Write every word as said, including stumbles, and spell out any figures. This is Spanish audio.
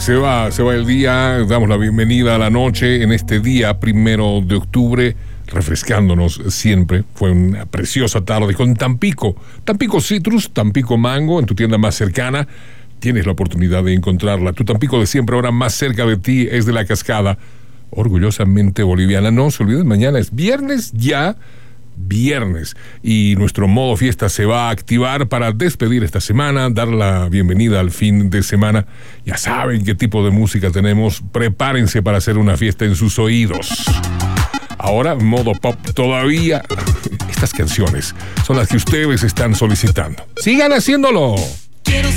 Se va, se va el día, damos la bienvenida a la noche en este día primero de octubre, refrescándonos siempre. Fue una preciosa tarde con Tampico, Tampico Citrus, Tampico Mango, en tu tienda más cercana. Tienes la oportunidad de encontrarla. Tu Tampico de siempre, ahora más cerca de ti, es de La Cascada, orgullosamente boliviana. No se olviden, mañana es viernes ya. Viernes y nuestro modo fiesta se va a activar para despedir esta semana, dar la bienvenida al fin de semana. Ya saben qué tipo de música tenemos, prepárense para hacer una fiesta en sus oídos. Ahora, modo pop todavía. Estas canciones son las que ustedes están solicitando. Sigan haciéndolo.